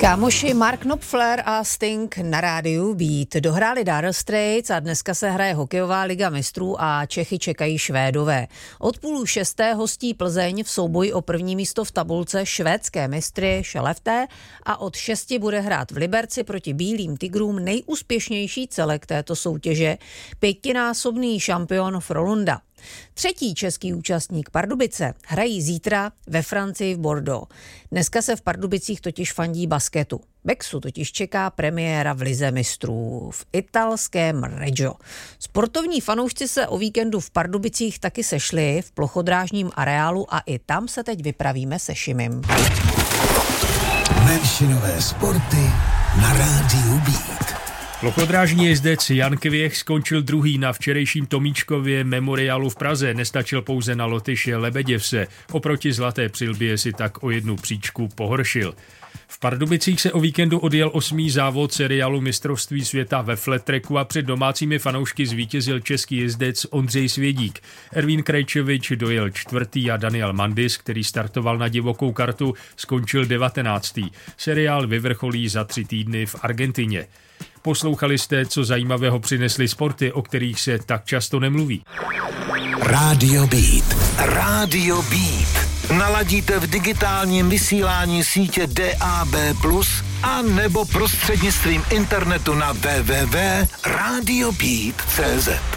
Kámoši Mark Knopfler a Sting na rádiu Beat dohráli Dire Straits a dneska se hraje hokejová liga mistrů a Čechy čekají Švédové. Od 5:30 hostí Plzeň v souboji o první místo v tabulce švédské mistry Skellefteå a od 6 bude hrát v Liberci proti Bílým tigrům nejúspěšnější celek této soutěže, 5násobný šampion Frölunda. Třetí český účastník Pardubice hrají zítra ve Francii v Bordeaux. Dneska se v Pardubicích totiž fandí basketu. Bexu totiž čeká premiéra v lize mistrů v italském Reggio. Sportovní fanoušci se o víkendu v Pardubicích taky sešli v plochodrážním areálu a i tam se teď vypravíme se Šimem. Menšinové sporty na rádiu Beat. Plochodrážní jezdec Jan Kvěch skončil druhý na včerejším Tomíčkově memoriálu v Praze. Nestačil pouze na Lotyše Lebeděvse. Oproti Zlaté přilbě si tak o jednu příčku pohoršil. V Pardubicích se o víkendu odjel 8. závod seriálu mistrovství světa ve flat-tracku a před domácími fanoušky zvítězil český jezdec Ondřej Svědík. Ervín Krejčovič dojel 4. a Daniel Mandis, který startoval na divokou kartu, skončil 19. Seriál vyvrcholí za 3 týdny v Argentině. Poslouchali jste, co zajímavého přinesly sporty, o kterých se tak často nemluví. Radio Beat. Radio Beat. Naladíte v digitálním vysílání sítě DAB+, a nebo prostřednictvím internetu na www.radiobeat.cz.